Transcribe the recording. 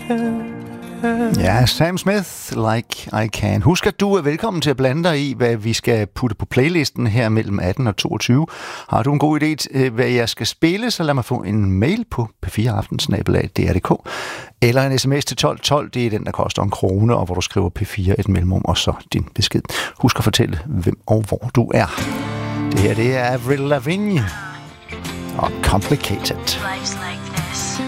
Ja, Sam Smith, Like I Can. Husk, at du er velkommen til at blande dig i, hvad vi skal putte på playlisten her mellem 18 og 22. Har du en god idé til, hvad jeg skal spille, så lad mig få en mail på p4aften@dr.dk eller en sms til 1212. Det er den, der koster 1 krone, og hvor du skriver P4 et mellemrum og så din besked. Husk at fortælle, hvem og hvor du er. Det her, det er Avril Lavigne og Complicated.